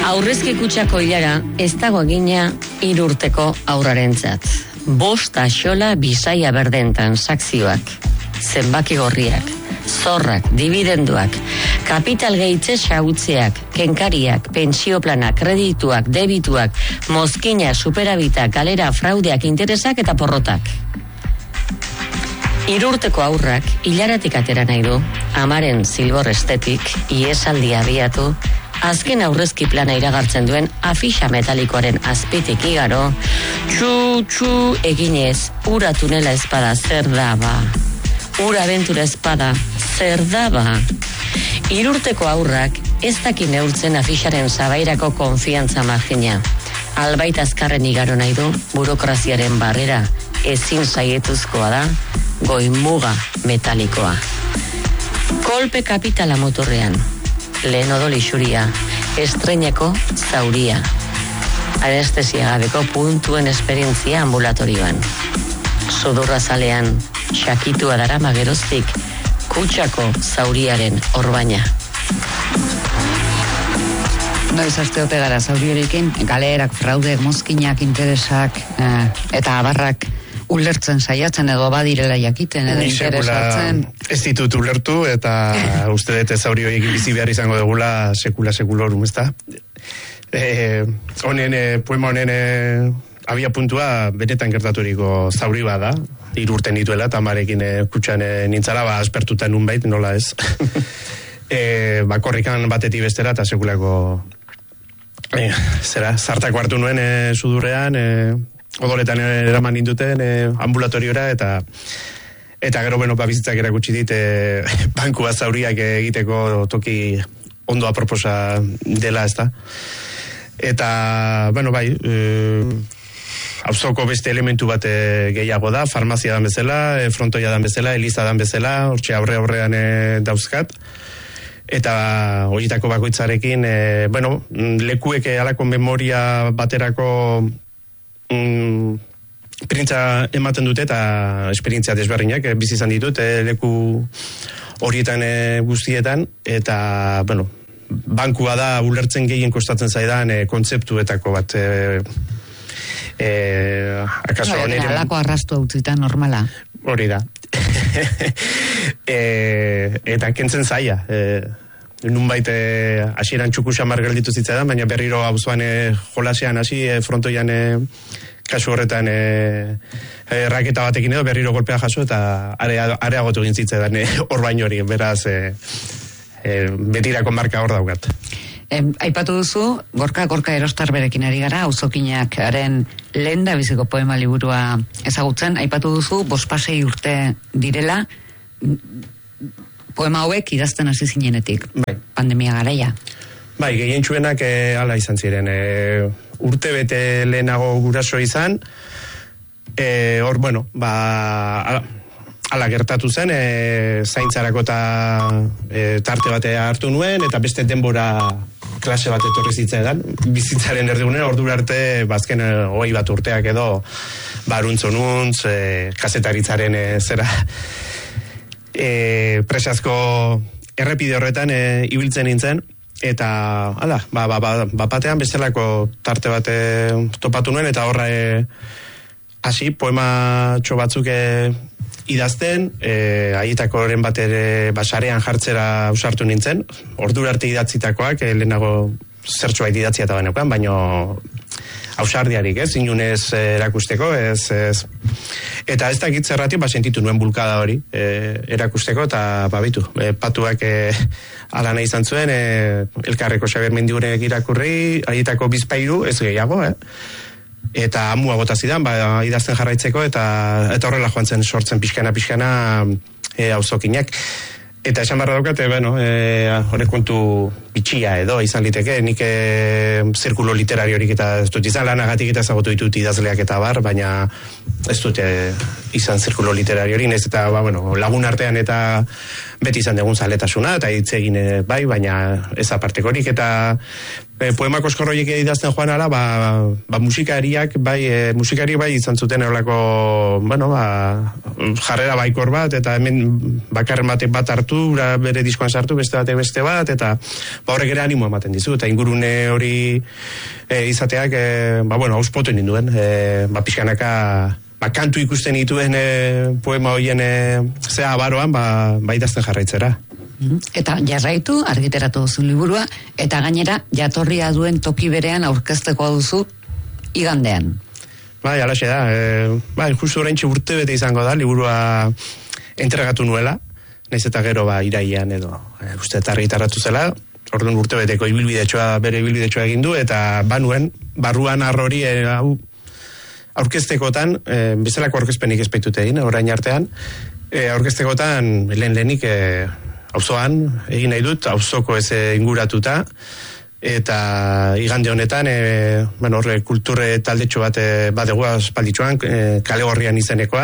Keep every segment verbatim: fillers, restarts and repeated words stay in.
Aurrezki kutxako ilara ez dago egina hirurteko aurrarentzat. Bost axola bisaia berden transakzioak, zenbaki gorriak, zorrak, dividenduak, kapital gehitze xautzeak, kenkariak, pensioplanak, kredituak, debituak, mozkina, superabitak, galera, fraudeak, interesak eta porrotak. Hirurteko aurrak hilaratik atera nahi du, amaren zilbor estetik, iesaldia abiatu, azken aurrezki plana iragartzen duen afixa metalikoaren azpitik igaro, txu-txu eginez, ura tunela espada zer da ba. Ura abentura espada zer da ba. Hirurteko aurrak ez daki neurtzen afixaren zabairako konfiantza margina. Albait azkarren igaro nahi du, burokraziaren barrera ezin saietuzkoa da, goimuga metalikoa. Kolpe kapitala motorrean, lehen odol isuria, estreineko zauria. Anestesia gabeko puntuen esperientzia ambulatorioan. Sudurra zalean, xakitua darama geroztik, kutxako zauriaren orbaina. Noiz asteote gara zauriorekin, galerak, fraudeak, mozkinak, interesak eh, eta abarrak ulertzen saiatzen edo badirela jakiten edo interesatzen. Ez ditut ulertu eta uste dut zaurio egin bizi behar izango dugula sekula sekulorum, ez da? Eh, honen, eh, poema honen eh, abia puntua benetan gertaturiko zauri bada, hirurten dituela, eta amarekin eh, kutxan eh, nintzala, ba, aspertuta nunbait, nola ez? eh, bakorrikan batetik bestera eta sekulako eh, zera, zartako hartu nuen eh, sudurrean, eh, odoretan eraman ninduten eh, ambulatoriora eta eta gero beno bizitzak erakutsi dit eh, bankua zauriak egiteko toki ondo aproposa dela, ez da? Eta, bueno, bai, eh, auzoko beste elementu bat eh, gehiago da, farmazia dan bezala, eh, frontoia dan bezala, eliza dan bezala, hortxe aurre aurrean eh, dauzkat. Eta horietako bakoitzarekin, eh, bueno, lekuek alako memoria baterako mm, printza ematen dute eta esperientzia desberdinak eh, bizi izan ditut eh, leku horietan eh, guztietan, eta, bueno, bankua da ulertzen gehien kostatzen zaidan eh, kontzeptuetako bat. Eh, eh, akaso no, nire... Alako arrastu hautzita normala. Hori da. e, eta kentzen zaia. E, nunbait e, hasieran txuku xamar gelditu zitzaidan, baina berriro auzoan e, jolasean hasi e, frontoian e, kasu horretan e, e, raketa batekin edo berriro golpea jaso eta area, areagotu egin zitzaidan e, orbain hori, beraz e, e, betirako marka hor daukat. Eh, aipatu duzu, gorka gorka erostar berekin ari gara, auzokinakaren lehen da biziko poema liburua ezagutzen, aipatu duzu, bospasei urte direla, poema hauek idazten hasi zinenetik, bai. Pandemia garaia. Bai, gehientsuenak e, ala izan ziren, e, urte bete lehenago guraso izan, e, hor, bueno, ba... Ala, Ala gertatu zen, e, zaintzarako eta e, tarte batea hartu nuen, eta beste denbora klase bat etorri zitzaidan, bizitzaren erdigunen, ordura arte, bazken e, hogei bat urteak edo, baruntzo nuntz, e, kazetaritzaren e, zera, e, presazko errepide horretan e, ibiltzen nintzen, eta, ala, ba, ba, ba, ba, batean bestelako tarte bat e, topatu nuen, eta horra e, hasi, poema txo batzuk e, idazten, eh, aietako horren bat ere basarean jartzera ausartu nintzen, ordura arte idatzitakoak, eh, lehenago zertxoa idatzia eta bainokan, baino ausardiarik, ez, inunez eh, erakusteko, ez, ez. Eta ez dakit zerratik, ba, sentitu nuen bulkada hori, eh, erakusteko, eta babitu, eh, patuak eh, ala nahi izan zuen, eh, elkarreko Xabier Mendiurek irakurri, aietako bizpairu, ez gehiago, eh, eta amua bota zidan, ba, idazten jarraitzeko, eta eta horrela joan zen sortzen pixkana pixkana e, auzokinak. Eta esan barra daukate, bueno, e, horrek kontu bitxia edo izan liteke, nik e, zirkulo literariorik eta ez dut izan lanagatik eta ezagutu ditut idazleak eta bar, baina ez dut e, izan zirkulo literariorik, ez eta ba, bueno, lagun artean eta beti izan dugun zaletasuna, eta hitz egin e, bai, baina ez apartekorik, eta e, poema koskorroiek idazten joan ala, ba, ba musikariak, bai, e, musikariak bai izan zuten eurlako, bueno, ba, jarrera baikor bat, eta hemen bakarren batek bat hartu, bere diskoan sartu, beste batek beste bat, eta ba, horrek ere animo ematen dizu, eta ingurune hori e, izateak, e, ba, bueno, auspotu ninduen, e, ba, pixkanaka, ba, kantu ikusten dituen e, poema horien e, zea baroan, ba, ba idazten jarraitzera. Eta jarraitu, argiteratu duzu liburua, eta gainera jatorria duen toki berean aurkezteko duzu igandean. Bai, alaxe da. E, bai, justu oraintxe urte bete izango da, liburua entregatu nuela, naiz eta gero ba irailean edo e, uste eta argitaratu zela, orduan urte beteko ibilbidetxoa, bere ibilbidetxoa egin du, eta banuen, barruan arrori e, hau aurkeztekotan, e, bezalako aurkezpenik ezpeitute egin, orain artean, e, aurkeztekotan lehen lehenik e, auzoan egin nahi dut, auzoko ez inguratuta, eta igande honetan, e, bueno, horre kulturre taldetxo bat e, badegu aspalditxoan, e, kale gorrian izenekoa,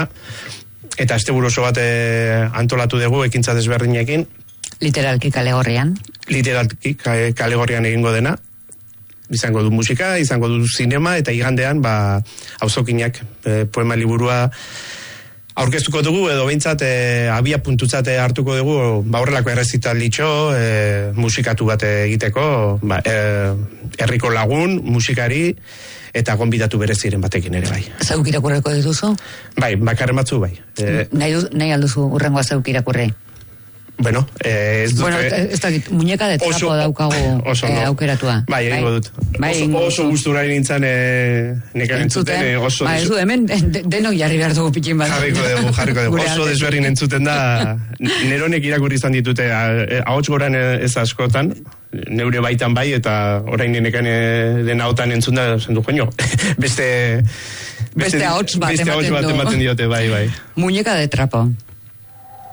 eta asteburu oso bat e, antolatu dugu ekintza desberdinekin. Literalki kale gorrian? Literalki kale gorrian egingo dena. Izango du musika, izango du zinema, eta igandean, ba, auzokinak e, poema liburua aurkeztuko dugu, edo behintzat e, abia puntutzate hartuko dugu, ba horrelako errezitalditxo, e, musikatu bat egiteko, ba, e, herriko lagun, musikari, eta gonbidatu bereziren batekin ere bai. Zeuk irakurreko dituzu? Bai, bakarren batzu bai. E, nahi, nahi alduzu urrengoa zeuk irakurre? Bueno, eh, ez dute... Bueno, ez dakit, muñeka de trapo daukagu oso, eh, aukeratua. Bai, egingo dut. Bai, oso, oso gustura nintzen eh, nekan entzuten. Eh, oso ba, ez du, hemen de, denok jarri behar dugu pikin bat. Jarriko dugu, jarriko dugu. Oso desberrin entzuten da, neronek irakurri izan ditute, ahots goran ez askotan, neure baitan bai, eta orain nekan den ahotan entzun da, zendu joño. Beste... Beste ahots bat ematen diote, bai, bai. Muñeka de trapo.